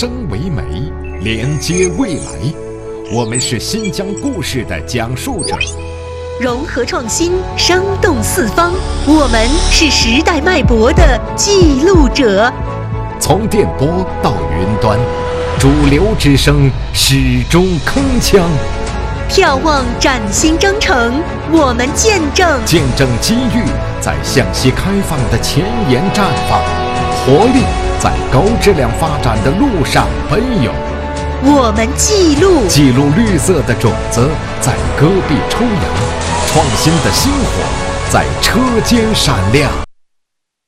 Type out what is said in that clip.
声为媒，连接未来。我们是新疆故事的讲述者， 融合创新，生动四方。我们是时代脉搏的记录者。 从电波到云端，主流之声始终铿锵。 眺望崭新征程，我们见证机遇在向西开放的前沿绽放，活力在高质量发展的路上奔涌。 我们记录绿色的种子在戈壁抽芽，创新的星火在车间闪亮。